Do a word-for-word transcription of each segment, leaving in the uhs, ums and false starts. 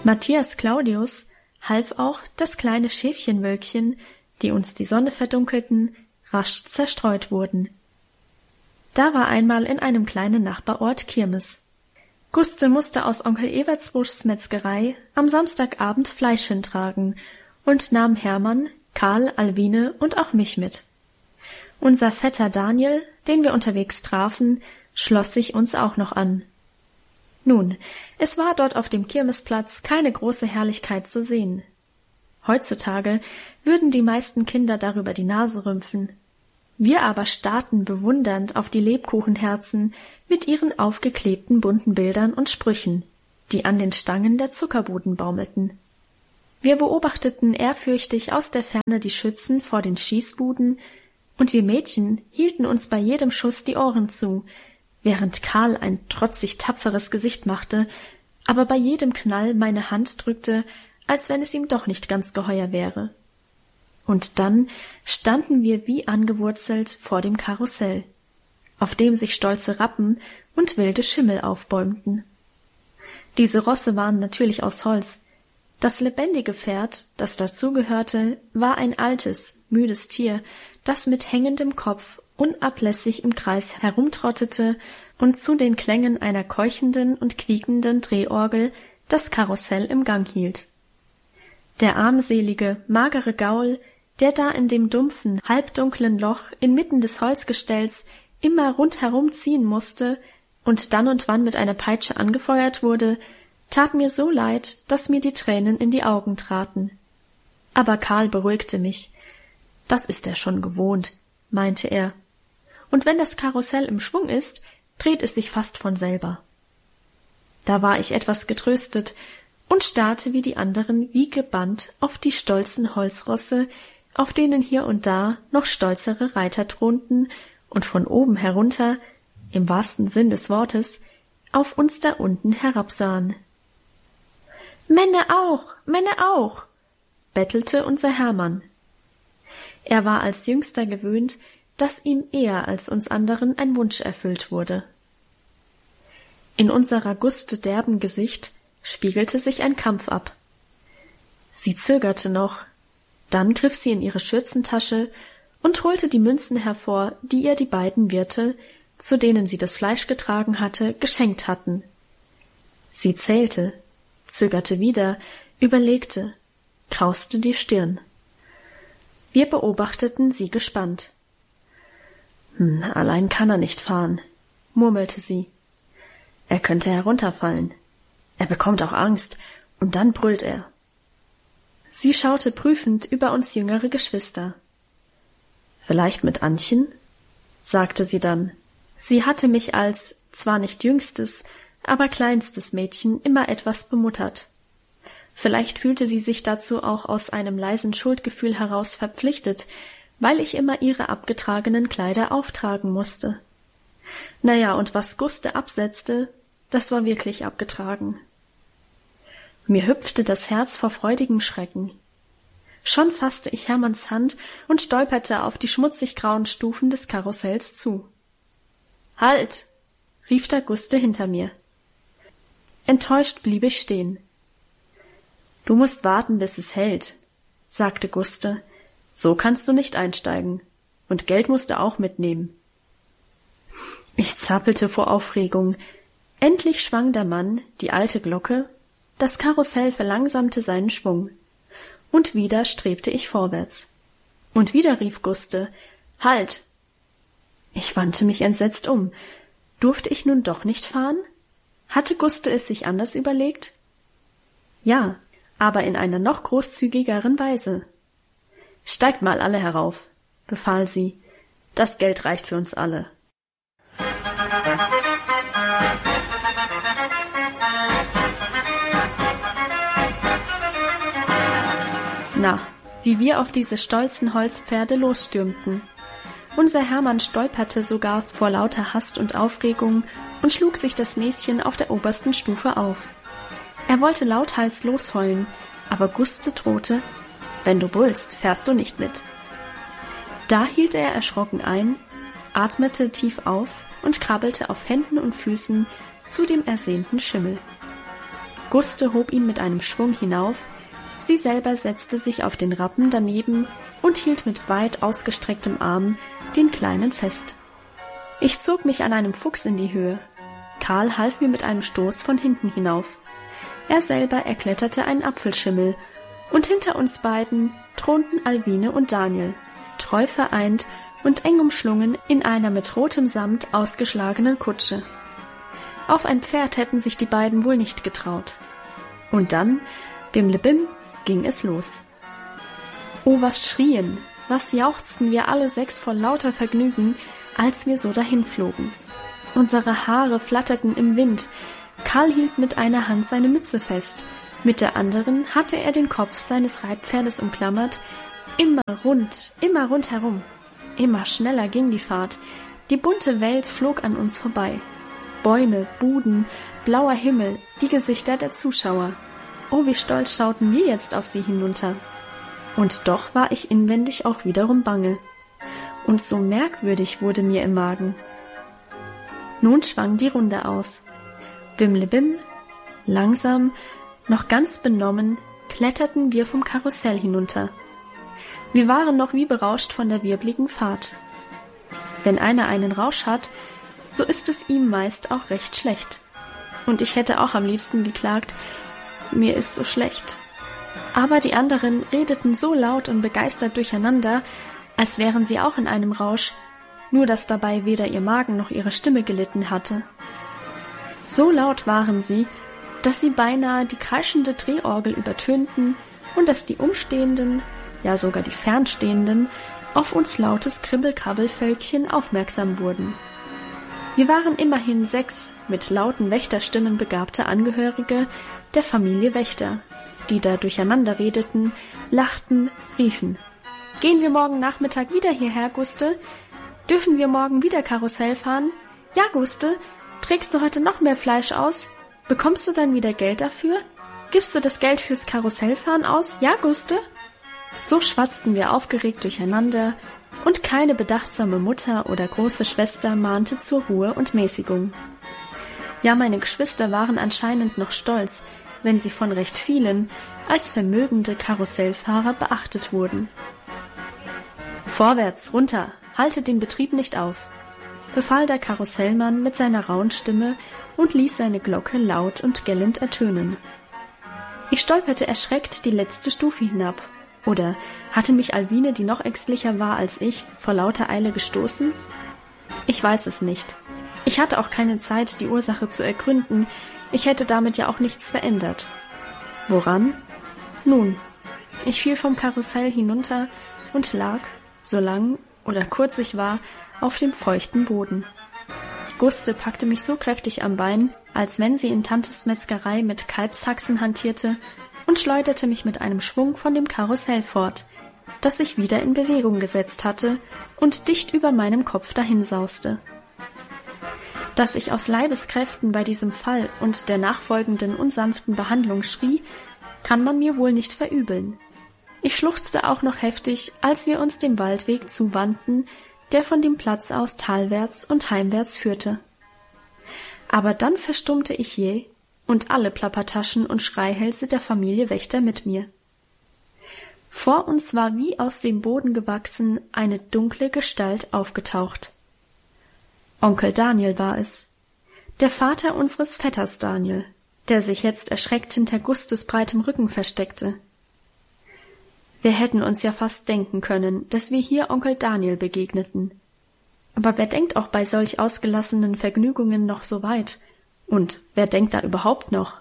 Matthias Claudius half auch, dass kleine Schäfchenwölkchen, die uns die Sonne verdunkelten, rasch zerstreut wurden. Da war einmal in einem kleinen Nachbarort Kirmes. Guste musste aus Onkel Evertsbuschs Metzgerei am Samstagabend Fleisch hintragen und nahm Hermann, Karl, Alwine und auch mich mit. Unser Vetter Daniel, den wir unterwegs trafen, schloss sich uns auch noch an. Nun, es war dort auf dem Kirmesplatz keine große Herrlichkeit zu sehen. Heutzutage würden die meisten Kinder darüber die Nase rümpfen. Wir aber starrten bewundernd auf die Lebkuchenherzen mit ihren aufgeklebten bunten Bildern und Sprüchen, die an den Stangen der Zuckerbuden baumelten. Wir beobachteten ehrfürchtig aus der Ferne die Schützen vor den Schießbuden, und wir Mädchen hielten uns bei jedem Schuss die Ohren zu, während Karl ein trotzig tapferes Gesicht machte, aber bei jedem Knall meine Hand drückte, als wenn es ihm doch nicht ganz geheuer wäre. Und dann standen wir wie angewurzelt vor dem Karussell, auf dem sich stolze Rappen und wilde Schimmel aufbäumten. Diese Rosse waren natürlich aus Holz. Das lebendige Pferd, das dazugehörte, war ein altes, müdes Tier, das mit hängendem Kopf unablässig im Kreis herumtrottete und zu den Klängen einer keuchenden und quiekenden Drehorgel das Karussell im Gang hielt. Der armselige, magere Gaul, der da in dem dumpfen, halbdunklen Loch inmitten des Holzgestells immer rundherum ziehen musste und dann und wann mit einer Peitsche angefeuert wurde, tat mir so leid, dass mir die Tränen in die Augen traten. Aber Karl beruhigte mich. »Das ist er schon gewohnt«, meinte er. »Und wenn das Karussell im Schwung ist, dreht es sich fast von selber.« Da war ich etwas getröstet und starrte wie die anderen wie gebannt auf die stolzen Holzrosse, auf denen hier und da noch stolzere Reiter thronten und von oben herunter, im wahrsten Sinn des Wortes, auf uns da unten herabsahen. »Männer auch, Männer auch«, bettelte unser Hermann. Er war als Jüngster gewöhnt, dass ihm eher als uns anderen ein Wunsch erfüllt wurde. In unserer Guste derben Gesicht spiegelte sich ein Kampf ab. Sie zögerte noch, dann griff sie in ihre Schürzentasche und holte die Münzen hervor, die ihr die beiden Wirte, zu denen sie das Fleisch getragen hatte, geschenkt hatten. Sie zählte, zögerte wieder, überlegte, krauste die Stirn. Wir beobachteten sie gespannt. Hm, allein kann er nicht fahren, murmelte sie. Er könnte herunterfallen. Er bekommt auch Angst, und dann brüllt er. Sie schaute prüfend über uns jüngere Geschwister. Vielleicht mit Annchen? Sagte sie dann. Sie hatte mich als, zwar nicht jüngstes, aber kleinstes Mädchen immer etwas bemuttert. Vielleicht fühlte sie sich dazu auch aus einem leisen Schuldgefühl heraus verpflichtet, weil ich immer ihre abgetragenen Kleider auftragen musste. Naja, und was Guste absetzte, das war wirklich abgetragen. Mir hüpfte das Herz vor freudigem Schrecken. Schon fasste ich Hermanns Hand und stolperte auf die schmutzig grauen Stufen des Karussells zu. »Halt!« rief da Guste hinter mir. Enttäuscht blieb ich stehen. »Du musst warten, bis es hält«, sagte Guste. »So kannst du nicht einsteigen. Und Geld musst du auch mitnehmen.« Ich zappelte vor Aufregung. Endlich schwang der Mann die alte Glocke, das Karussell verlangsamte seinen Schwung. Und wieder strebte ich vorwärts. Und wieder rief Guste, »Halt!« Ich wandte mich entsetzt um. Durfte ich nun doch nicht fahren? Hatte Guste es sich anders überlegt? Ja, aber in einer noch großzügigeren Weise. »Steigt mal alle herauf«, befahl sie. »Das Geld reicht für uns alle.« Na, wie wir auf diese stolzen Holzpferde losstürmten. Unser Hermann stolperte sogar vor lauter Hast und Aufregung und schlug sich das Näschen auf der obersten Stufe auf. Er wollte lauthals losheulen, aber Guste drohte, »Wenn du brüllst, fährst du nicht mit.« Da hielt er erschrocken ein, atmete tief auf und krabbelte auf Händen und Füßen zu dem ersehnten Schimmel. Guste hob ihn mit einem Schwung hinauf, sie selber setzte sich auf den Rappen daneben und hielt mit weit ausgestrecktem Arm den Kleinen fest. Ich zog mich an einem Fuchs in die Höhe. Karl half mir mit einem Stoß von hinten hinauf. Er selber erkletterte einen Apfelschimmel, und hinter uns beiden thronten Alwine und Daniel, treu vereint und eng umschlungen in einer mit rotem Samt ausgeschlagenen Kutsche. Auf ein Pferd hätten sich die beiden wohl nicht getraut. Und dann, bimlebim, ging es los. Oh, was schrien, was jauchzten wir alle sechs vor lauter Vergnügen, als wir so dahinflogen. Unsere Haare flatterten im Wind, Karl hielt mit einer Hand seine Mütze fest, mit der anderen hatte er den Kopf seines Reitpferdes umklammert, immer rund, immer rundherum. Immer schneller ging die Fahrt, die bunte Welt flog an uns vorbei. Bäume, Buden, blauer Himmel, die Gesichter der Zuschauer. Oh, wie stolz schauten wir jetzt auf sie hinunter. Und doch war ich inwendig auch wiederum bange. Und so merkwürdig wurde mir im Magen. Nun schwang die Runde aus. Bimlebim, langsam, noch ganz benommen, kletterten wir vom Karussell hinunter. Wir waren noch wie berauscht von der wirbligen Fahrt. Wenn einer einen Rausch hat, so ist es ihm meist auch recht schlecht. Und ich hätte auch am liebsten geklagt, mir ist so schlecht. Aber die anderen redeten so laut und begeistert durcheinander, als wären sie auch in einem Rausch, nur dass dabei weder ihr Magen noch ihre Stimme gelitten hatte. So laut waren sie, dass sie beinahe die kreischende Drehorgel übertönten und dass die Umstehenden, ja sogar die Fernstehenden, auf uns lautes Kribbel-Krabbel-Völkchen aufmerksam wurden. Wir waren immerhin sechs mit lauten Wächterstimmen begabte Angehörige der Familie Wächter, die da durcheinander redeten, lachten, riefen. Gehen wir morgen Nachmittag wieder hierher, Guste? Dürfen wir morgen wieder Karussell fahren? Ja, Guste, trägst du heute noch mehr Fleisch aus? Bekommst du dann wieder Geld dafür? Gibst du das Geld fürs Karussellfahren aus? Ja, Guste? So schwatzten wir aufgeregt durcheinander, und keine bedachtsame Mutter oder große Schwester mahnte zur Ruhe und Mäßigung. Ja, meine Geschwister waren anscheinend noch stolz, wenn sie von recht vielen als vermögende Karussellfahrer beachtet wurden. Vorwärts, runter, haltet den Betrieb nicht auf, befahl der Karussellmann mit seiner rauen Stimme und ließ seine Glocke laut und gellend ertönen. Ich stolperte erschreckt die letzte Stufe hinab. Oder hatte mich Alwine, die noch ängstlicher war als ich, vor lauter Eile gestoßen? Ich weiß es nicht. Ich hatte auch keine Zeit, die Ursache zu ergründen. Ich hätte damit ja auch nichts verändert. Woran? Nun, ich fiel vom Karussell hinunter und lag, so lang oder kurz ich war, auf dem feuchten Boden. Guste packte mich so kräftig am Bein, als wenn sie in Tantes Metzgerei mit Kalbshaxen hantierte, und schleuderte mich mit einem Schwung von dem Karussell fort, das sich wieder in Bewegung gesetzt hatte und dicht über meinem Kopf dahinsauste. Dass ich aus Leibeskräften bei diesem Fall und der nachfolgenden unsanften Behandlung schrie, kann man mir wohl nicht verübeln. Ich schluchzte auch noch heftig, als wir uns dem Waldweg zuwandten, der von dem Platz aus talwärts und heimwärts führte. Aber dann verstummte ich jäh, und alle Plappertaschen und Schreihälse der Familie Wächter mit mir. Vor uns war wie aus dem Boden gewachsen eine dunkle Gestalt aufgetaucht. Onkel Daniel war es, der Vater unseres Vetters Daniel, der sich jetzt erschreckt hinter Gustes breitem Rücken versteckte. Wir hätten uns ja fast denken können, dass wir hier Onkel Daniel begegneten. Aber wer denkt auch bei solch ausgelassenen Vergnügungen noch so weit? Und wer denkt da überhaupt noch?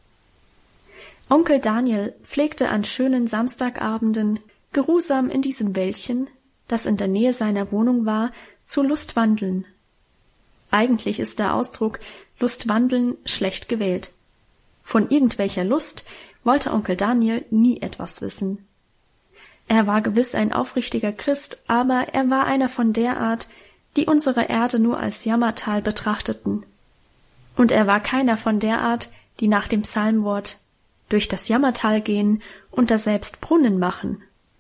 Onkel Daniel pflegte an schönen Samstagabenden, geruhsam in diesem Wäldchen, das in der Nähe seiner Wohnung war, zu Lustwandeln. Eigentlich ist der Ausdruck Lustwandeln schlecht gewählt. Von irgendwelcher Lust wollte Onkel Daniel nie etwas wissen. Er war gewiss ein aufrichtiger Christ, aber er war einer von der Art, die unsere Erde nur als Jammertal betrachteten. Und er war keiner von der Art, die nach dem Psalmwort durch das Jammertal gehen und daselbst Brunnen machen.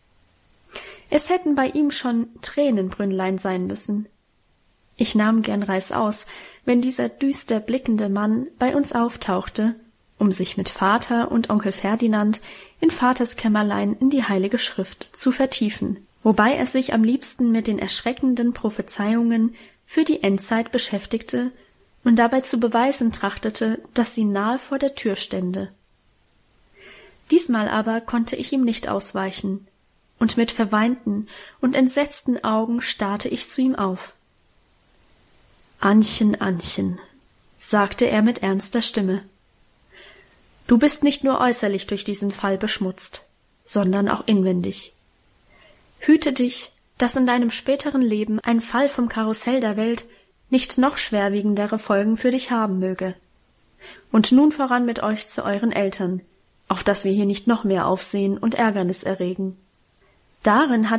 Es hätten bei ihm schon Tränenbrünnlein sein müssen. Ich nahm gern reißaus, wenn dieser düster blickende Mann bei uns auftauchte, um sich mit Vater und Onkel Ferdinand in Vaters Kämmerlein in die Heilige Schrift zu vertiefen, wobei er sich am liebsten mit den erschreckenden Prophezeiungen für die Endzeit beschäftigte und dabei zu beweisen trachtete, dass sie nahe vor der Tür stände. Diesmal aber konnte ich ihm nicht ausweichen, und mit verweinten und entsetzten Augen starrte ich zu ihm auf. »Annchen, Annchen«, sagte er mit ernster Stimme, »du bist nicht nur äußerlich durch diesen Fall beschmutzt, sondern auch inwendig. Hüte dich, dass in deinem späteren Leben ein Fall vom Karussell der Welt nicht noch schwerwiegendere Folgen für dich haben möge. Und nun voran mit euch zu euren Eltern, auf dass wir hier nicht noch mehr Aufsehen und Ärgernis erregen. Darin hat